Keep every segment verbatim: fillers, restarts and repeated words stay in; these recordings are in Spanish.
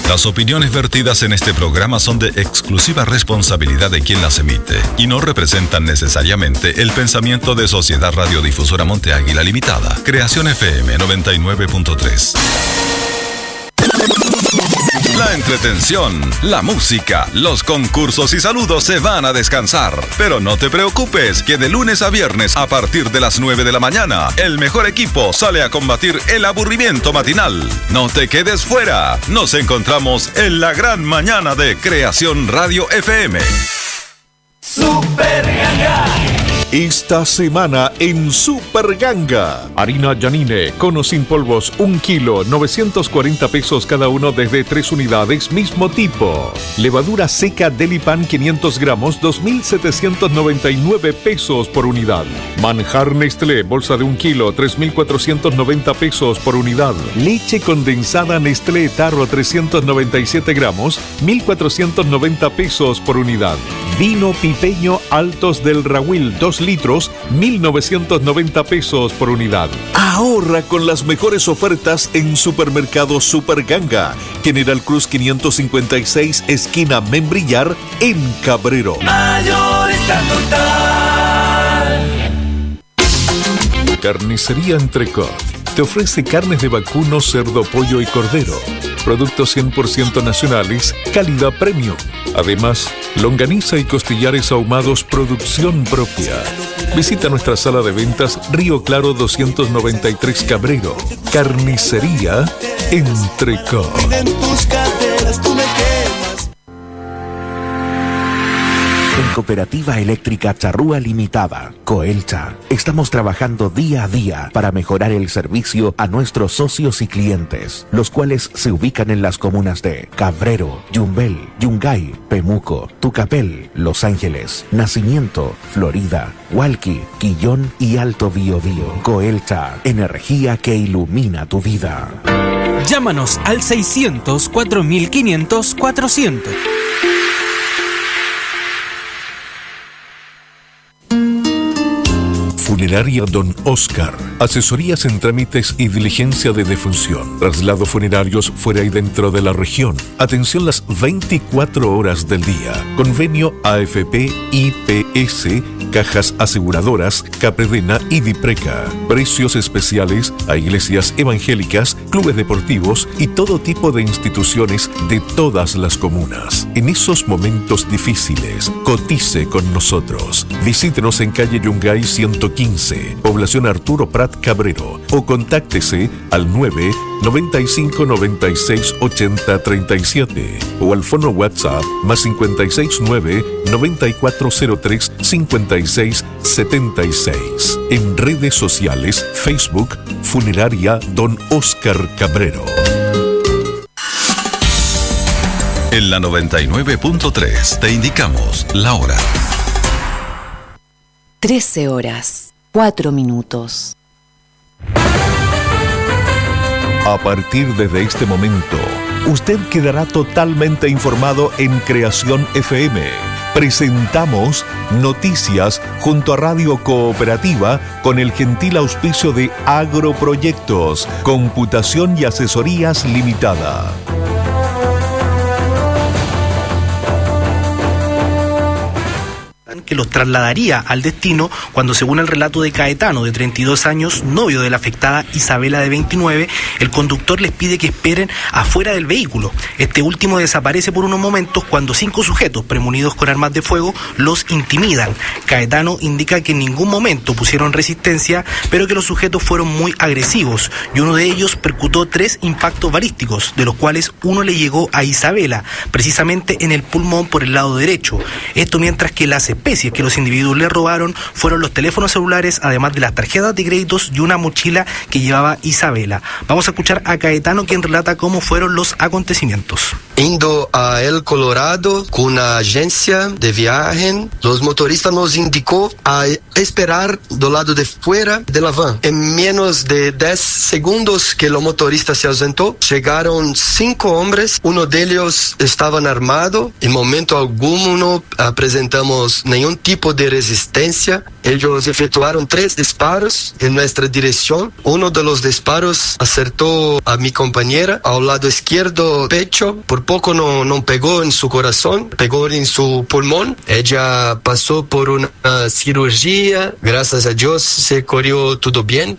Las opiniones vertidas en este programa son de exclusiva responsabilidad de quien las emite y no representan necesariamente el pensamiento de Sociedad Radiodifusora Monte Águila Limitada. Creación F M noventa y nueve punto tres. La entretención, la música, los concursos y saludos se van a descansar. Pero no te preocupes, que de lunes a viernes a partir de las nueve de la mañana, el mejor equipo sale a combatir el aburrimiento matinal. No te quedes fuera. Nos encontramos en la gran mañana de Creación Radio F M. Super Ganga. Esta semana en Super Ganga. Harina Janine, con o sin polvos, un kilo, novecientos cuarenta pesos cada uno desde tres unidades, mismo tipo. Levadura seca Delipan, quinientos gramos, dos mil setecientos noventa y nueve pesos por unidad. Manjar Nestlé, bolsa de un kilo, tres mil cuatrocientos noventa pesos por unidad. Leche condensada Nestlé Tarro, trescientos noventa y siete gramos, mil cuatrocientos noventa pesos por unidad. Vino pipeño Altos del Rahuil, dos litros, mil novecientos noventa pesos por unidad. Ahorra con las mejores ofertas en Supermercado Super Ganga, General Cruz quinientos cincuenta y seis, esquina Membrillar, en Cabrero. Mayor está total. Carnicería Entrecot te ofrece carnes de vacuno, cerdo, pollo y cordero. Productos cien por ciento nacionales, calidad premium. Además, longaniza y costillares ahumados, producción propia. Visita nuestra sala de ventas Río Claro doscientos noventa y tres Cabrero. Carnicería Entrecot. En Cooperativa Eléctrica Charrúa Limitada, Coelcha, estamos trabajando día a día para mejorar el servicio a nuestros socios y clientes, los cuales se ubican en las comunas de Cabrero, Yumbel, Yungay, Pemuco, Tucapel, Los Ángeles, Nacimiento, Florida, Hualqui, Quillón y Alto Biobío. Coelcha, energía que ilumina tu vida. Llámanos al seiscientos, cuatro mil quinientos, cuatrocientos. Funeraria Don Oscar. Asesorías en trámites y diligencia de defunción. Traslados funerarios fuera y dentro de la región. Atención las veinticuatro horas del día. Convenio A F P, I P S, Cajas Aseguradoras, Capredena y Dipreca. Precios especiales a iglesias evangélicas, clubes deportivos y todo tipo de instituciones de todas las comunas. En esos momentos difíciles, cotice con nosotros. Visítenos en calle Yungay ciento quince, población Arturo Prat Cabrero, o contáctese al nueve noventa y cinco noventa y seis ochenta treinta y siete o al fono WhatsApp más cincuenta y seis nueve noventa y cuatro cero tres cincuenta y seis setenta y seis. En redes sociales, Facebook, Funeraria Don Oscar Cabrero. En la noventa y nueve punto tres te indicamos la hora. trece horas, cuatro minutos. A partir de este momento, usted quedará totalmente informado en Creación F M. Presentamos Noticias junto a Radio Cooperativa con el gentil auspicio de Agroproyectos, Computación y Asesorías Limitada. Que los trasladaría al destino cuando, según el relato de Caetano, de treinta y dos años, novio de la afectada Isabela, de veintinueve, el conductor les pide que esperen afuera del vehículo. Este último desaparece por unos momentos cuando cinco sujetos premunidos con armas de fuego los intimidan. Caetano indica que en ningún momento pusieron resistencia, pero que los sujetos fueron muy agresivos y uno de ellos percutó tres impactos balísticos, de los cuales uno le llegó a Isabela, precisamente en el pulmón por el lado derecho. Esto mientras que las especies que los individuos le robaron fueron los teléfonos celulares, además de las tarjetas de créditos y una mochila que llevaba Isabela. Vamos a escuchar a Caetano, quien relata cómo fueron los acontecimientos. Indo a El Colorado con una agencia de viaje, los motoristas nos indicó a esperar do lado de fuera de la van. En menos de diez segundos que el motorista se ausentó, llegaron cinco hombres, uno de ellos estaban armado, en momento alguno presentamos ningún tipo de resistencia. Ellos efectuaron tres disparos en nuestra dirección. Uno de los disparos acertó a mi compañera al lado izquierdo pecho, por poco no, no pegó en su corazón, pegó en su pulmón. Ella pasó por una cirugía, gracias a Dios se corrió todo bien.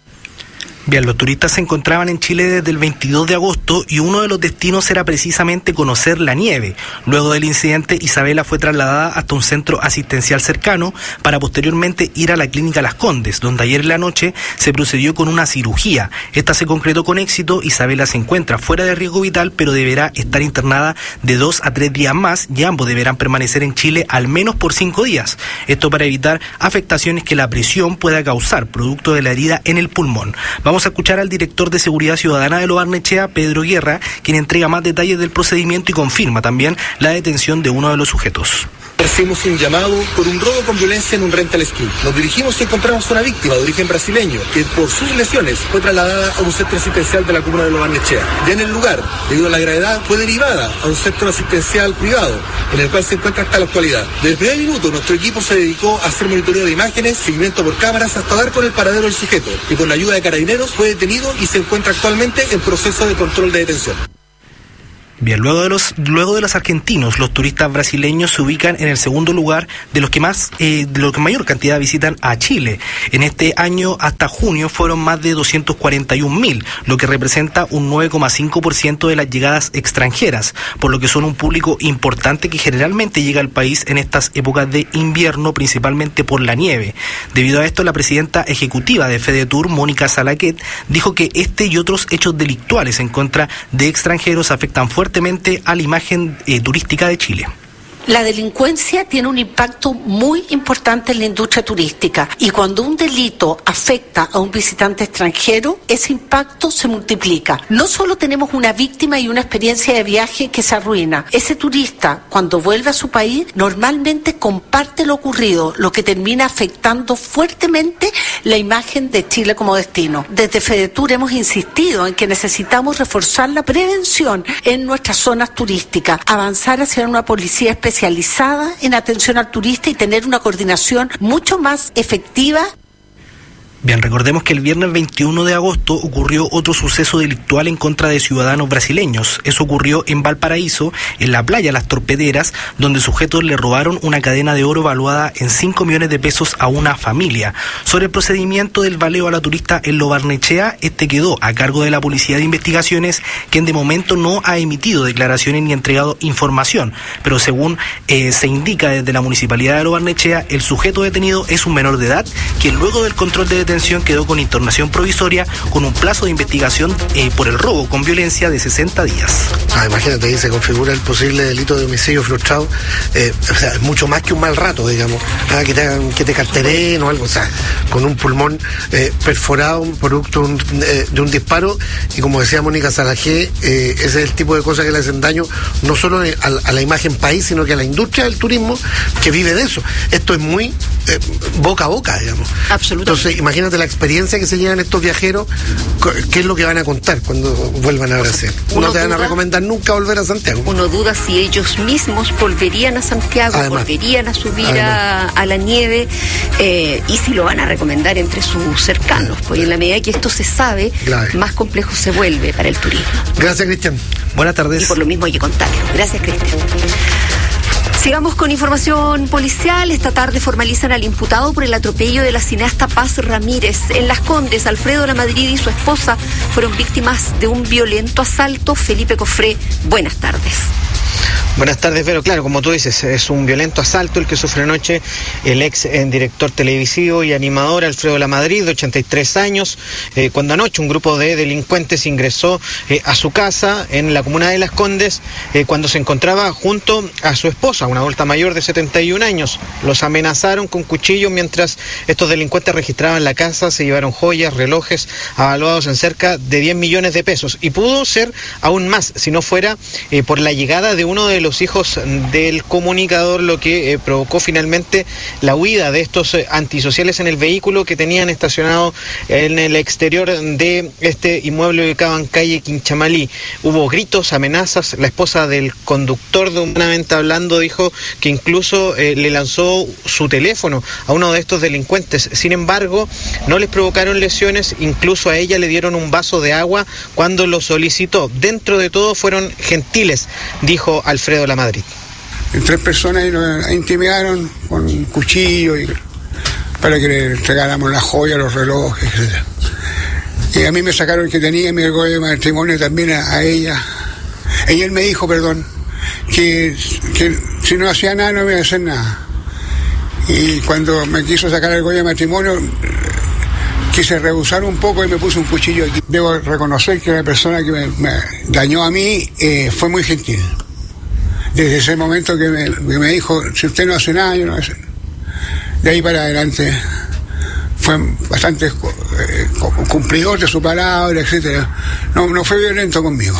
Bien, los turistas se encontraban en Chile desde el veintidós de agosto y uno de los destinos era precisamente conocer la nieve. Luego del incidente, Isabela fue trasladada hasta un centro asistencial cercano para posteriormente ir a la clínica Las Condes, donde ayer en la noche se procedió con una cirugía. Esta se concretó con éxito. Isabela se encuentra fuera de riesgo vital, pero deberá estar internada de dos a tres días más y ambos deberán permanecer en Chile al menos por cinco días. Esto para evitar afectaciones que la presión pueda causar, producto de la herida en el pulmón. Vamos Vamos a escuchar al director de Seguridad Ciudadana de Lo Barnechea, Pedro Guerra, quien entrega más detalles del procedimiento y confirma también la detención de uno de los sujetos. Recibimos un llamado por un robo con violencia en un rental ski. Nos dirigimos y encontramos una víctima de origen brasileño que por sus lesiones fue trasladada a un centro asistencial de la comuna de Lo Barnechea. Ya en el lugar, debido a la gravedad, fue derivada a un centro asistencial privado, en el cual se encuentra hasta la actualidad. Desde el primer minuto, nuestro equipo se dedicó a hacer monitoreo de imágenes, seguimiento por cámaras, hasta dar con el paradero del sujeto, que con la ayuda de carabineros fue detenido y se encuentra actualmente en proceso de control de detención. Bien, luego de los luego de los argentinos, los turistas brasileños se ubican en el segundo lugar de los que más eh, de los que mayor cantidad visitan a Chile. En este año hasta junio fueron más de doscientos cuarenta y un mil, lo que representa un nueve coma cinco por ciento de las llegadas extranjeras, por lo que son un público importante que generalmente llega al país en estas épocas de invierno, principalmente por la nieve. Debido a esto, la presidenta ejecutiva de FEDETUR, Mónica Salaquet, dijo que este y otros hechos delictuales en contra de extranjeros afectan fuertemente fuertemente a la imagen eh, turística de Chile. La delincuencia tiene un impacto muy importante en la industria turística y cuando un delito afecta a un visitante extranjero, ese impacto se multiplica. No solo tenemos una víctima y una experiencia de viaje que se arruina, ese turista cuando vuelve a su país normalmente comparte lo ocurrido, lo que termina afectando fuertemente la imagen de Chile como destino. Desde FEDETUR hemos insistido en que necesitamos reforzar la prevención en nuestras zonas turísticas, avanzar hacia una policía especializada especializada en atención al turista y tener una coordinación mucho más efectiva. Bien, recordemos que el viernes veintiuno de agosto ocurrió otro suceso delictual en contra de ciudadanos brasileños. Eso ocurrió en Valparaíso, en la playa Las Torpederas, donde sujetos le robaron una cadena de oro valuada en cinco millones de pesos a una familia. Sobre el procedimiento del baleo a la turista en Lo Barnechea, este quedó a cargo de la Policía de Investigaciones, quien de momento no ha emitido declaraciones ni entregado información. Pero según eh, se indica desde la Municipalidad de Lo Barnechea, el sujeto detenido es un menor de edad, que luego del control de detención quedó con internación provisoria con un plazo de investigación eh, por el robo con violencia de sesenta días. Ah, imagínate, ahí se configura el posible delito de homicidio frustrado. Eh, o sea, es mucho más que un mal rato, digamos. Ah, que te, que te carteren o algo. O sea, con un pulmón eh, perforado, un producto un, eh, de un disparo. Y como decía Mónica Salajé, eh, ese es el tipo de cosas que le hacen daño no solo a, a la imagen país, sino que a la industria del turismo que vive de eso. Esto es muy eh, boca a boca, digamos. Absolutamente. Entonces, imagínate la experiencia que se llevan estos viajeros, qué es lo que van a contar cuando vuelvan a Brasil. Uno no te van duda, a recomendar nunca volver a Santiago. Uno duda si ellos mismos volverían a Santiago, Además, volverían a subir a, a la nieve eh, y si lo van a recomendar entre sus cercanos, pues en la medida que esto se sabe, Grave. más complejo se vuelve para el turismo. Gracias, Cristian. Buenas tardes. Y por lo mismo hay que contarlo. Gracias, Cristian. Sigamos con información policial. Esta tarde formalizan al imputado por el atropello de la cineasta Paz Ramírez. En Las Condes, Alfredo Lamadrid y su esposa fueron víctimas de un violento asalto. Felipe Cofré, buenas tardes. Buenas tardes, Vero. Claro, como tú dices, es un violento asalto el que sufre anoche el ex eh, director televisivo y animador Alfredo Lamadrid, de ochenta y tres años, eh, cuando anoche un grupo de delincuentes ingresó eh, a su casa en la comuna de Las Condes, eh, cuando se encontraba junto a su esposa, una adulta mayor de setenta y un años. Los amenazaron con cuchillos mientras estos delincuentes registraban la casa, se llevaron joyas, relojes, avaluados en cerca de diez millones de pesos. Y pudo ser aún más si no fuera eh, por la llegada de uno de los hijos del comunicador, lo que eh, provocó finalmente la huida de estos eh, antisociales en el vehículo que tenían estacionado en el exterior de este inmueble ubicado en calle Quinchamalí. Hubo gritos, amenazas. La esposa del conductor, de humanamente hablando, dijo que incluso eh, le lanzó su teléfono a uno de estos delincuentes. Sin embargo, no les provocaron lesiones, incluso a ella le dieron un vaso de agua cuando lo solicitó. Dentro de todo fueron gentiles, dijo Alfredo Lamadrid. Tres personas nos intimidaron con un cuchillo y, para que le entregáramos las joyas, los relojes, etcétera. Y a mí me sacaron el que tenía mi argolla de matrimonio también a, a ella. Y él me dijo, perdón, que, que si no hacía nada no me iba a hacer nada. Y cuando me quiso sacar el argolla de matrimonio, quise rehusar un poco y me puse un cuchillo aquí. Debo reconocer que la persona que me, me dañó a mí eh, fue muy gentil. Desde ese momento que me, que me dijo, si usted no hace nada, yo no hace. De ahí para adelante fue bastante eh, cumplidor de su palabra, etcétera. No, no fue violento conmigo.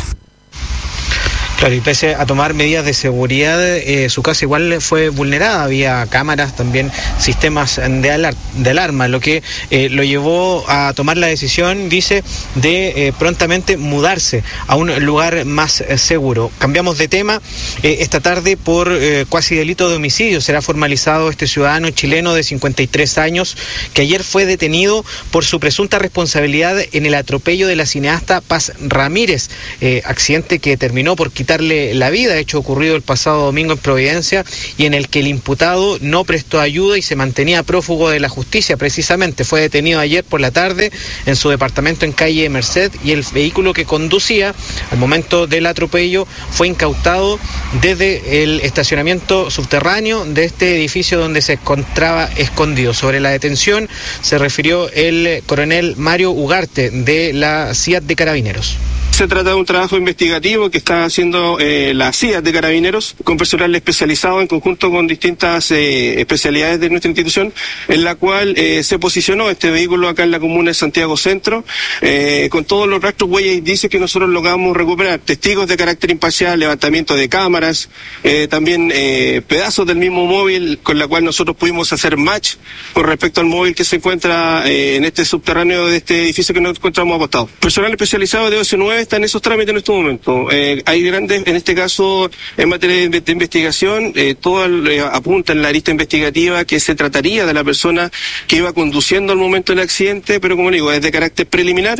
Claro, y pese a tomar medidas de seguridad, eh, su casa igual fue vulnerada. Había cámaras, también sistemas de, alar de alarma, lo que eh, lo llevó a tomar la decisión, dice, de eh, prontamente mudarse a un lugar más eh, seguro. Cambiamos de tema. Eh, esta tarde, por eh, cuasi delito de homicidio, será formalizado este ciudadano chileno de cincuenta y tres años, que ayer fue detenido por su presunta responsabilidad en el atropello de la cineasta Paz Ramírez, eh, accidente que terminó por quitar quitarle la vida, hecho ocurrido el pasado domingo en Providencia, y en el que el imputado no prestó ayuda y se mantenía prófugo de la justicia. Precisamente fue detenido ayer por la tarde en su departamento en calle Merced, y el vehículo que conducía al momento del atropello fue incautado desde el estacionamiento subterráneo de este edificio donde se encontraba escondido. Sobre la detención se refirió el coronel Mario Ugarte de la C I A T de Carabineros. Se trata de un trabajo investigativo que está haciendo eh, la C I A T de Carabineros, con personal especializado en conjunto con distintas eh, especialidades de nuestra institución, en la cual eh, se posicionó este vehículo acá en la comuna de Santiago Centro, eh, con todos los rastros, huellas y indicios que nosotros logramos recuperar, testigos de carácter imparcial, levantamiento de cámaras, eh, también eh, pedazos del mismo móvil con la cual nosotros pudimos hacer match con respecto al móvil que se encuentra eh, en este subterráneo de este edificio que nos encontramos acostados. Personal especializado de O S nueve está en esos trámites en este momento. Eh, hay grandes, en este caso, en materia de, de investigación, eh, todo eh, apunta en la lista investigativa que se trataría de la persona que iba conduciendo al momento del accidente, pero como digo, es de carácter preliminar.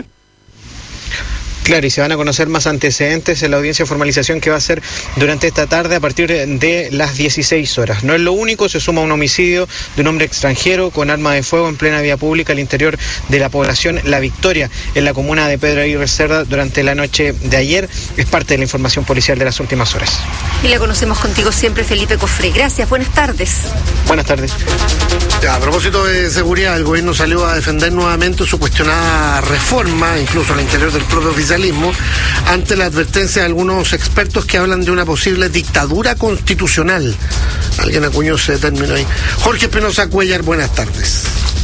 Claro, y se van a conocer más antecedentes en la audiencia de formalización que va a ser durante esta tarde a partir de las dieciséis horas. No es lo único, se suma un homicidio de un hombre extranjero con arma de fuego en plena vía pública al interior de la población La Victoria, en la comuna de Pedro Aguirre Cerda, durante la noche de ayer. Es parte de la información policial de las últimas horas. Y la conocemos contigo siempre, Felipe Cofré. Gracias, buenas tardes. Buenas tardes. Ya, a propósito de seguridad, el gobierno salió a defender nuevamente su cuestionada reforma, incluso al interior del propio oficialismo, ante la advertencia de algunos expertos que hablan de una posible dictadura constitucional. Alguien acuñó ese término ahí. Jorge Espinosa Cuellar, buenas tardes.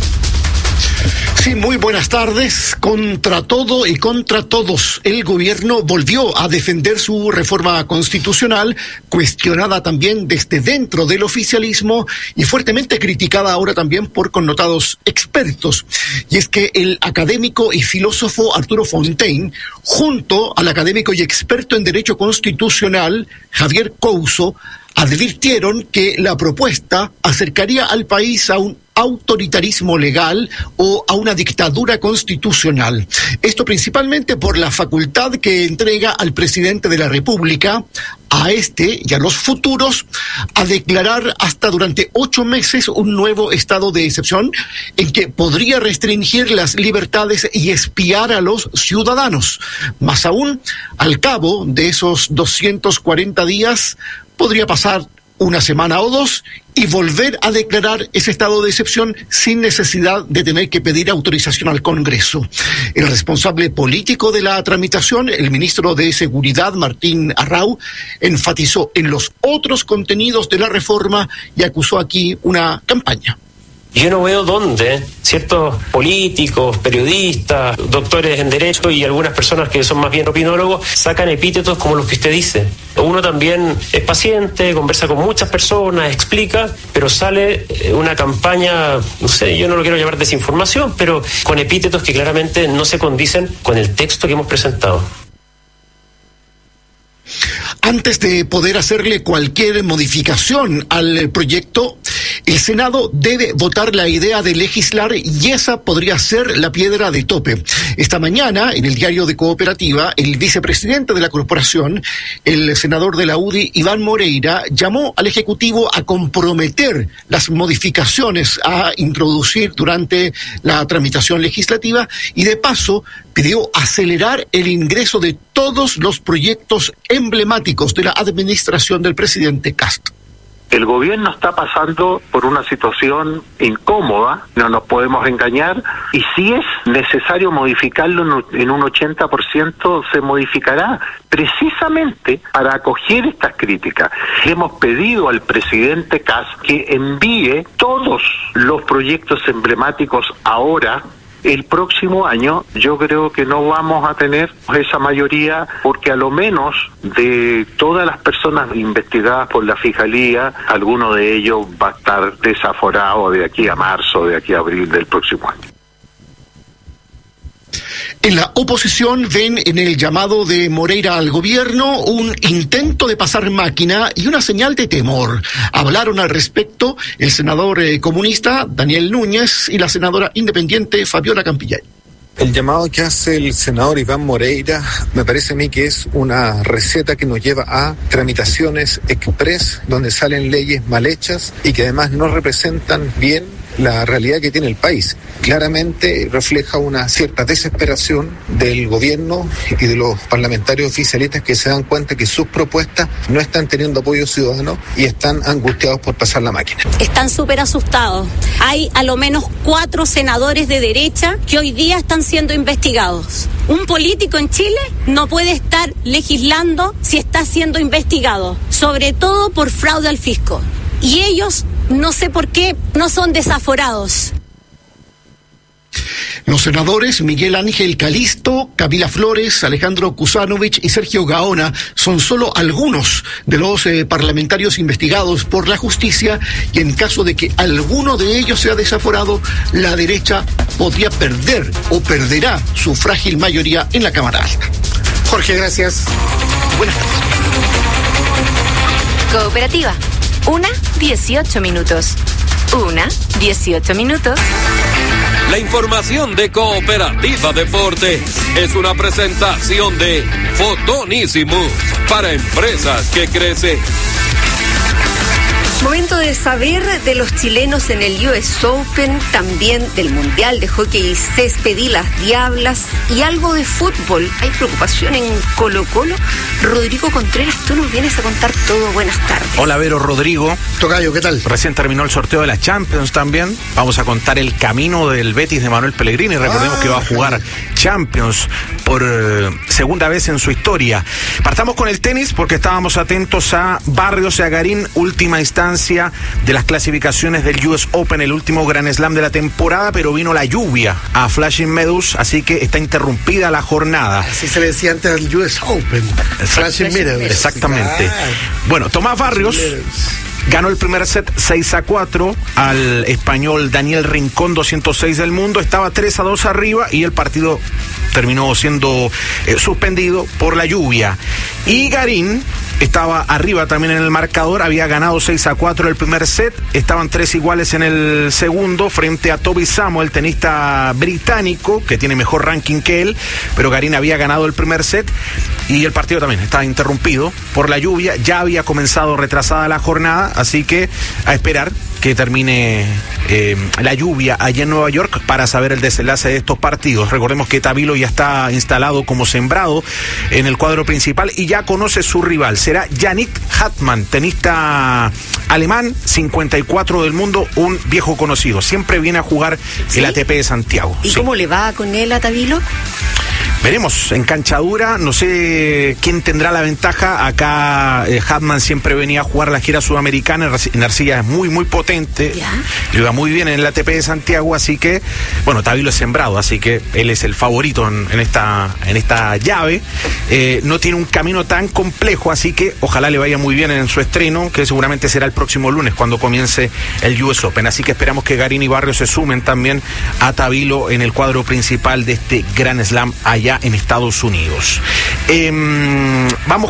Sí, muy buenas tardes. Contra todo y contra todos, el gobierno volvió a defender su reforma constitucional, cuestionada también desde dentro del oficialismo y fuertemente criticada ahora también por connotados expertos. Y es que el académico y filósofo Arturo Fontaine, junto al académico y experto en derecho constitucional Javier Couso, advirtieron que la propuesta acercaría al país a un autoritarismo legal o a una dictadura constitucional. Esto principalmente por la facultad que entrega al presidente de la República, a este y a los futuros, a declarar hasta durante ocho meses un nuevo estado de excepción en que podría restringir las libertades y espiar a los ciudadanos. Más aún, al cabo de esos doscientos cuarenta días, podría pasar una semana o dos y volver a declarar ese estado de excepción sin necesidad de tener que pedir autorización al Congreso. El responsable político de la tramitación, el ministro de Seguridad, Martín Arrau, enfatizó en los otros contenidos de la reforma y acusó aquí una campaña. Yo no veo dónde ciertos políticos, periodistas, doctores en derecho y algunas personas que son más bien opinólogos sacan epítetos como los que usted dice. Uno también es paciente, conversa con muchas personas, explica, pero sale una campaña, no sé, yo no lo quiero llamar desinformación, pero con epítetos que claramente no se condicen con el texto que hemos presentado. Antes de poder hacerle cualquier modificación al proyecto, el Senado debe votar la idea de legislar y esa podría ser la piedra de tope. Esta mañana, en el diario de Cooperativa, el vicepresidente de la corporación, el senador de la U D I, Iván Moreira, llamó al Ejecutivo a comprometer las modificaciones a introducir durante la tramitación legislativa y de paso pidió acelerar el ingreso de todos los proyectos emblemáticos de la administración del presidente Castro. El gobierno está pasando por una situación incómoda, no nos podemos engañar, y si es necesario modificarlo en un ochenta por ciento, se modificará precisamente para acoger estas críticas. Le hemos pedido al presidente Castro que envíe todos los proyectos emblemáticos ahora. El próximo año yo creo que no vamos a tener esa mayoría porque a lo menos de todas las personas investigadas por la Fiscalía, alguno de ellos va a estar desaforado de aquí a marzo, de aquí a abril del próximo año. En la oposición ven en el llamado de Moreira al gobierno un intento de pasar máquina y una señal de temor. Hablaron al respecto el senador eh, comunista Daniel Núñez y la senadora independiente Fabiola Campillay. El llamado que hace el senador Iván Moreira me parece a mí que es una receta que nos lleva a tramitaciones express donde salen leyes mal hechas y que además no representan bien la realidad que tiene el país. Claramente refleja una cierta desesperación del gobierno y de los parlamentarios oficialistas que se dan cuenta que sus propuestas no están teniendo apoyo ciudadano y están angustiados por pasar la máquina. Están súper asustados. Hay a lo menos cuatro senadores de derecha que hoy día están siendo investigados. Un político en Chile no puede estar legislando si está siendo investigado, sobre todo por fraude al fisco. Y ellos, no sé por qué, no son desaforados. Los senadores Miguel Ángel Calisto, Camila Flores, Alejandro Kusanovich y Sergio Gaona son solo algunos de los eh, parlamentarios investigados por la justicia y en caso de que alguno de ellos sea desaforado, la derecha podría perder o perderá su frágil mayoría en la Cámara Alta. Jorge, gracias. Buenas tardes. Cooperativa. Una, dieciocho minutos. Una, dieciocho minutos. La información de Cooperativa Deporte es una presentación de Fotonísimos para empresas que crecen. Momento de saber de los chilenos en el U S Open, también del Mundial de Hockey y Césped y las Diablas y algo de fútbol. ¿Hay preocupación en Colo-Colo? Rodrigo Contreras, tú nos vienes a contar todo. Buenas tardes. Hola, Vero, Rodrigo. Tocayo, ¿qué tal? Recién terminó el sorteo de la Champions también. Vamos a contar el camino del Betis de Manuel Pellegrini. Recordemos ah, que va a jugar Champions por eh, segunda vez en su historia. Partamos con el tenis porque estábamos atentos a Barrios y a Garín, última instancia de las clasificaciones del U S Open, el último Grand Slam de la temporada, pero vino la lluvia a Flushing Meadows, así que está interrumpida la jornada. Así se le decía antes al U S Open. Flushing Meadows. Exactamente. Ah, bueno, Tomás Barrios ganó el primer set seis a cuatro al español Daniel Rincón, doscientos seis del mundo. Estaba tres a dos arriba y el partido terminó siendo eh, suspendido por la lluvia. Y Garín estaba arriba también en el marcador, había ganado seis a cuatro el primer set, estaban tres iguales en el segundo frente a Toby Samuel, tenista británico que tiene mejor ranking que él, pero Garín había ganado el primer set y el partido también estaba interrumpido por la lluvia. Ya había comenzado retrasada la jornada, así que a esperar que termine eh, la lluvia allá en Nueva York para saber el desenlace de estos partidos. Recordemos que Tavilo ya está instalado como sembrado en el cuadro principal y ya conoce su rival. Será Yannick Hartmann, tenista alemán, cincuenta y cuatro del mundo, un viejo conocido. Siempre viene a jugar ¿Sí? el A T P de Santiago. ¿Y sí. cómo le va con él a Tavilo? Veremos, en cancha dura, no sé quién tendrá la ventaja. Acá eh, Hartmann siempre venía a jugar la gira sudamericana, en arcilla es muy, muy potente, ¿Ya? le va muy bien en el A T P de Santiago, así que, bueno, Tavilo es sembrado, así que él es el favorito en, en, esta, en esta llave. Eh, no tiene un camino tan complejo, así que ojalá le vaya muy bien en su estreno, que seguramente será el próximo lunes cuando comience el U S Open. Así que esperamos que Garín y Barrios se sumen también a Tavilo en el cuadro principal de este Grand Slam allá en Estados Unidos. Eh, vamos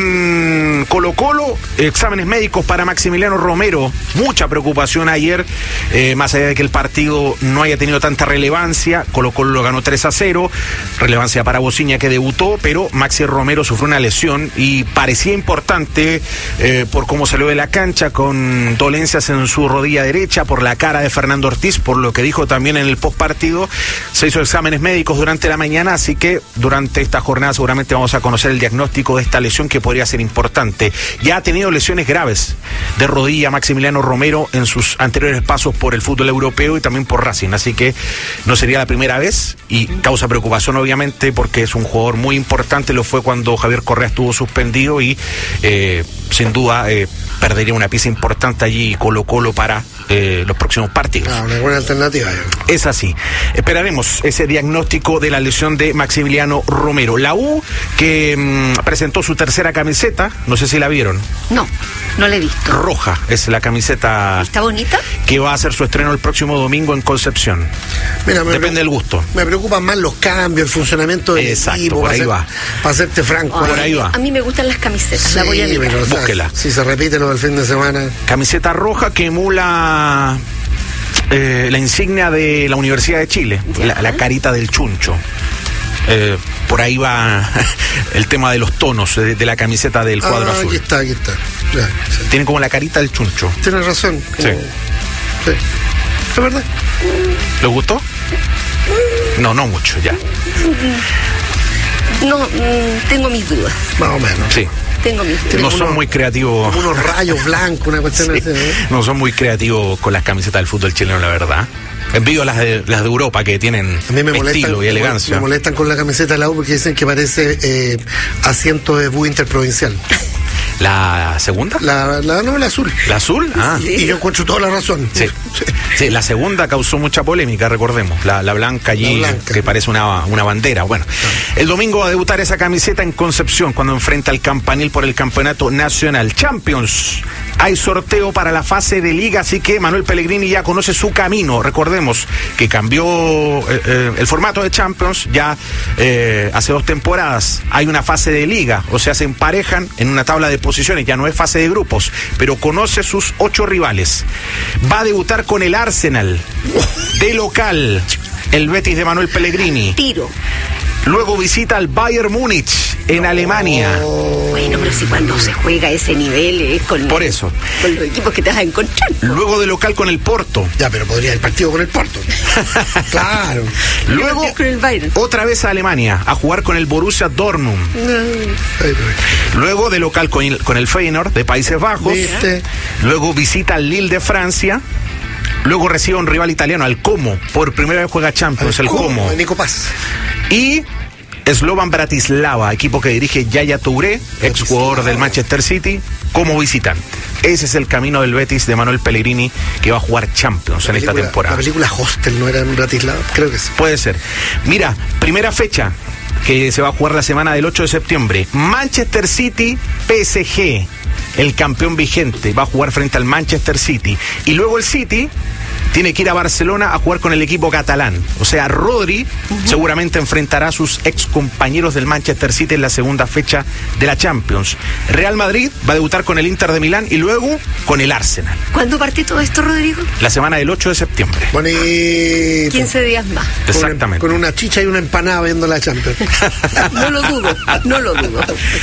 con Colo Colo, exámenes médicos para Maximiliano Romero. Mucha preocupación ayer, eh, más allá de que el partido no haya tenido tanta relevancia. Colo Colo lo ganó tres a cero, relevancia para Bociña que debutó, pero Maxi Romero sufrió una lesión y parecía importante eh, por cómo salió de la cancha, con dolencias en su rodilla derecha, por la cara de Fernando Ortiz, por lo que dijo también en el postpartido. Se hizo exámenes médicos durante la mañana, así que durante esta jornada seguramente vamos a conocer el diagnóstico de esta lesión que podría ser importante. Ya ha tenido lesiones graves de rodilla Maximiliano Romero en sus anteriores pasos por el fútbol europeo y también por Racing, así que no sería la primera vez y causa preocupación obviamente porque es un jugador muy importante. Lo fue cuando Javier Correa estuvo suspendido y eh, sin duda eh, perdería una pieza importante allí Colo Colo para eh, los próximos partidos. Ah, una buena alternativa. Es así. Esperaremos ese diagnóstico de la lesión de Maximiliano Romero. La U que mmm, presentó su tercera camiseta, no sé si la vieron. No, no la he visto. Roja es la camiseta. ¿Está bonita? Que va a hacer su estreno el próximo domingo en Concepción. Mira, depende del gusto. Me preocupan más los cambios, el funcionamiento del Exacto, equipo. por ahí ser, va. Para serte franco. Ay, por ahí va. A mí me gustan las camisetas, sí, la voy a mirar. Pero, o sea, búsquela. Si se repite lo del fin de semana. Camiseta roja que emula eh, la insignia de la Universidad de Chile, la, la carita del chuncho. Eh, por ahí va el tema de los tonos de, de la camiseta del cuadro ah, azul. Aquí está, aquí está. Ya, sí. Tiene como la carita del chuncho. Tienes razón. Como... Sí. sí. ¿Es verdad? ¿Le gustó? No, no mucho, ya. No, mmm, tengo mis dudas. Más o menos. Sí. Tengo mis dudas. No son unos, muy creativos. Unos rayos blancos, una cuestión sí. así. ¿eh? No son muy creativos con las camisetas del fútbol chileno, la verdad. Envío las de, las de Europa que tienen a mí me molestan, estilo y elegancia. Me molestan con la camiseta de la U porque dicen que parece eh, asiento de bus interprovincial. ¿La segunda? La, la, no, la azul. ¿La azul? Ah. Sí. Y yo encuentro toda la razón. Sí. Sí. Sí, la segunda causó mucha polémica, recordemos. La, la blanca allí, la blanca. Que parece una, una bandera. Bueno, ah. El domingo va a debutar esa camiseta en Concepción cuando enfrenta al Campanil por el Campeonato Nacional. Champions. Hay sorteo para la fase de liga, así que Manuel Pellegrini ya conoce su camino. Recordemos que cambió eh, eh, el formato de Champions ya eh, hace dos temporadas. Hay una fase de liga, o sea, se emparejan en una tabla de posiciones, ya no es fase de grupos, pero conoce sus ocho rivales. Va a debutar con el Arsenal de local, el Betis de Manuel Pellegrini. Tiro. Luego visita al Bayern Múnich en no. Alemania. Bueno, pero si cuando se juega a ese nivel es con, Por eso. con los equipos que te vas a encontrar. Luego de local con el Porto. Ya, pero podría el partido con el Porto. Claro. Luego otra vez a Alemania a jugar con el Borussia Dortmund. No. Luego de local con el, con el Feyenoord de Países Bajos. ¿Viste? Luego visita al Lille de Francia. Luego recibe a un rival italiano, al Como. Por primera vez juega Champions, el, el Como. El Nico Paz. Y Slovan Bratislava, equipo que dirige Yaya Touré, ex jugador del Manchester City, como visitante. Ese es el camino del Betis de Manuel Pellegrini, que va a jugar Champions en esta temporada. La película Hostel no era en Bratislava, creo que sí. Puede ser. Mira, primera fecha que se va a jugar la semana del ocho de septiembre. Manchester City, P S G. El campeón vigente va a jugar frente al Manchester City. Y luego el City tiene que ir a Barcelona a jugar con el equipo catalán. O sea, Rodri uh-huh. seguramente enfrentará a sus ex compañeros del Manchester City en la segunda fecha de la Champions. Real Madrid va a debutar con el Inter de Milán y luego con el Arsenal. ¿Cuándo parte todo esto, Rodrigo? La semana del ocho de septiembre. Bonito. quince días más. Exactamente. Con una, con una chicha y una empanada viendo la Champions. No lo dudo, no lo dudo.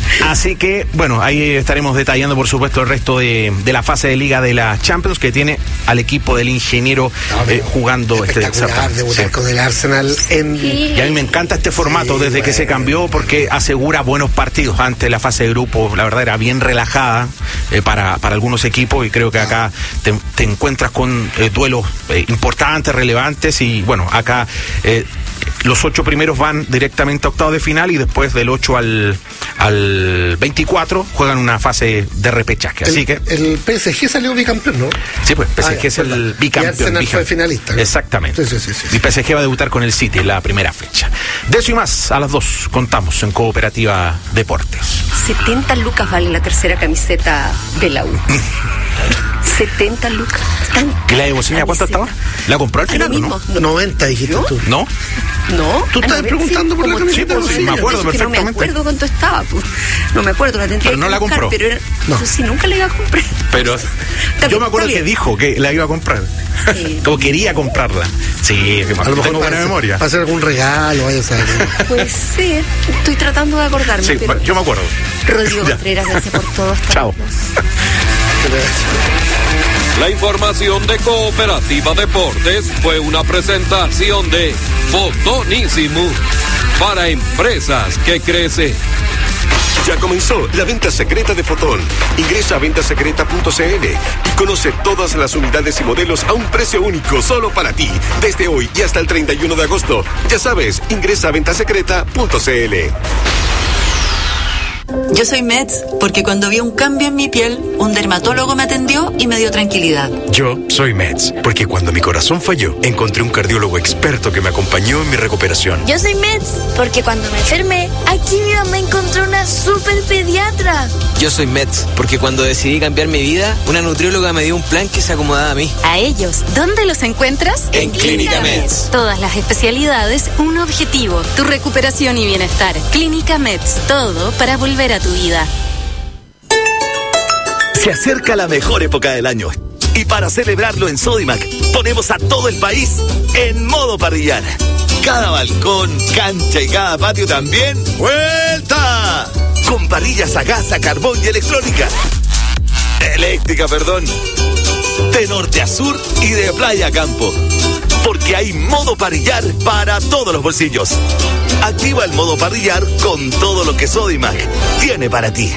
Así que, bueno, ahí estaremos detallando, por supuesto, el resto de, de la fase de Liga de la Champions, que tiene al equipo del ingeniero no, eh, jugando este certamen. Debutar sí. con el Arsenal en... Sí. Y a mí me encanta este formato sí, desde bueno. que se cambió, porque asegura buenos partidos. Antes la fase de grupo, la verdad, era bien relajada eh, para, para algunos equipos, y creo que acá te, te encuentras con eh, duelos eh, importantes, relevantes, y bueno, acá... Eh, los ocho primeros van directamente a octavos de final, y después del ocho al, al veinticuatro juegan una fase de repechaje. Así el, que el P S G salió bicampeón, ¿no? Sí, pues P S G ah, es el bicampeón. Y Arsenal fue finalista, ¿no? Exactamente. Sí, sí, sí, sí. Y P S G va a debutar con el City en la primera fecha. De eso y más, a las dos contamos en Cooperativa Deportes. setenta lucas vale la tercera camiseta de la U. setenta lucas. ¿Y la de Bocina cuánto estaba? ¿La compró al final o no? no? noventa dijiste ¿Yo? tú. ¿No? No. ¿Tú estás preguntando por la camiseta? Sí, sí, me acuerdo perfectamente. No me acuerdo cuánto estaba. Pues. No me acuerdo, la tendría pero no que la buscar, compró. Pero era, no. Yo sí, nunca la iba a comprar. Pero yo me acuerdo que dijo que la iba a comprar. Sí. Como quería comprarla. Sí, que a lo mejor tengo buena hacer, memoria. Para hacer algún regalo, vaya a saber. Puede ser. Estoy tratando de acordarme. Sí, pero yo me acuerdo. Rodrigo Contreras, gracias por todo. Hasta Chao. La información de Cooperativa Deportes fue una presentación de Fotonísimo para empresas que crecen. Ya comenzó la venta secreta de Fotón. Ingresa a venta secreta punto c l y conoce todas las unidades y modelos a un precio único solo para ti. Desde hoy y hasta el treinta y uno de agosto. Ya sabes, ingresa a venta secreta punto c l. Yo soy Meds porque cuando vi un cambio en mi piel, un dermatólogo me atendió y me dio tranquilidad. Yo soy Meds porque cuando mi corazón falló, encontré un cardiólogo experto que me acompañó en mi recuperación. Yo soy Meds porque cuando me enfermé, aquí mi mamá encontró una super pediatra. Yo soy Meds porque cuando decidí cambiar mi vida, una nutrióloga me dio un plan que se acomodaba a mí. A ellos, ¿dónde los encuentras? En, en Clínica Meds. Todas las especialidades, un objetivo, tu recuperación y bienestar. Clínica Meds, todo para volver a tu vida. Se acerca la mejor época del año y para celebrarlo en Sodimac ponemos a todo el país en modo parrillar. Cada balcón, cancha y cada patio también ¡vuelta! Con parrillas a gas, a carbón y electrónica. Eléctrica, perdón. De norte a sur y de playa a campo. Porque hay modo parrillar para todos los bolsillos. Activa el modo parrillar con todo lo que Sodimac tiene para ti.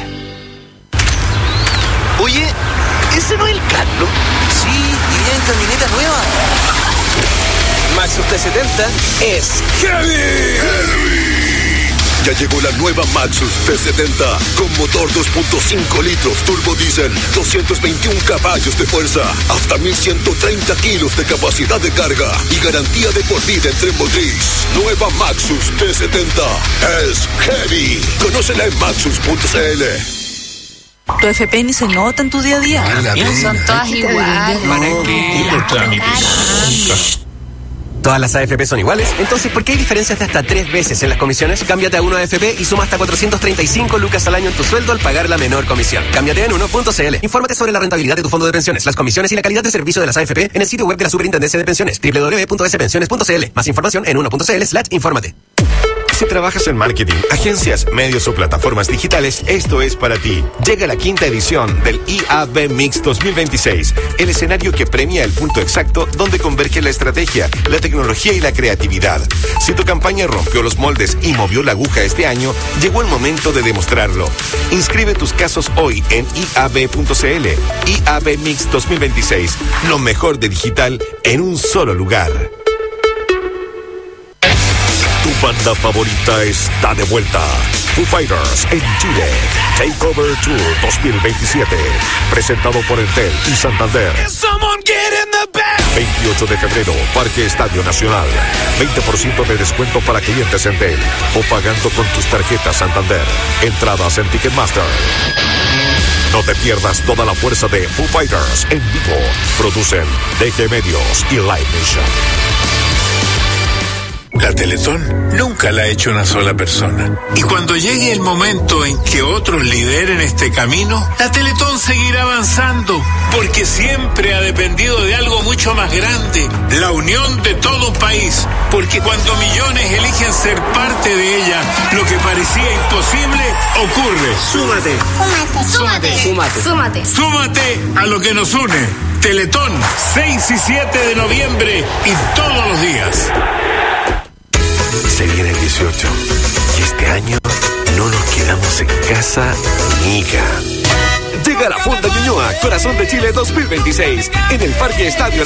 Oye, ¿ese no es el Carlos? Sí, y viene en camioneta nueva. Maxus T setenta es Heavy. Heavy. Ya llegó la nueva Maxus T setenta con motor dos punto cinco litros turbo diésel, doscientos veintiún caballos de fuerza, hasta mil ciento treinta kilos de capacidad de carga y garantía de por vida en tren motriz. Nueva Maxus T setenta es Heavy. Conócela en maxus punto c l. Tu F P ni se nota en tu día a día. Son todas iguales. ¿Para qué? ¿Todas las A F P son iguales? Entonces, ¿por qué hay diferencias de hasta tres veces en las comisiones? Cámbiate a uno A F P y suma hasta cuatrocientos treinta y cinco lucas al año en tu sueldo al pagar la menor comisión. Cámbiate en uno punto c l. Infórmate sobre la rentabilidad de tu fondo de pensiones, las comisiones y la calidad de servicio de las A F P en el sitio web de la Superintendencia de Pensiones, doble u doble u doble u punto s pensiones punto c l. Más información en uno punto c l slash infórmate. Si trabajas en marketing, agencias, medios o plataformas digitales, esto es para ti. Llega la quinta edición del I A B Mix dos mil veintiséis, el escenario que premia el punto exacto donde converge la estrategia, la tecnología y la creatividad. Si tu campaña rompió los moldes y movió la aguja este año, llegó el momento de demostrarlo. Inscribe tus casos hoy en i a b punto c l. I A B Mix dos mil veintiséis, lo mejor de digital en un solo lugar. Tu banda favorita está de vuelta. Foo Fighters en Chile. Takeover Tour dos mil veintisiete. Presentado por Entel y Santander. veintiocho de febrero, Parque Estadio Nacional. veinte por ciento de descuento para clientes Entel. O pagando con tus tarjetas Santander. Entradas en Ticketmaster. No te pierdas toda la fuerza de Foo Fighters en vivo. Producen D G Medios y Live Nation. La Teletón nunca la ha hecho una sola persona. Y cuando llegue el momento en que otros lideren este camino, la Teletón seguirá avanzando, porque siempre ha dependido de algo mucho más grande, la unión de todo un país. Porque cuando millones eligen ser parte de ella, lo que parecía imposible ocurre. Súmate. Súmate. Súmate. Súmate. Súmate. Súmate a lo que nos une. Teletón, seis y siete de noviembre y todos los días. Se viene el dieciocho y este año no nos quedamos en casa, nica. Llega la Fonda Ñuñoa, Corazón de Chile dos mil veintiséis, en el Parque Estadio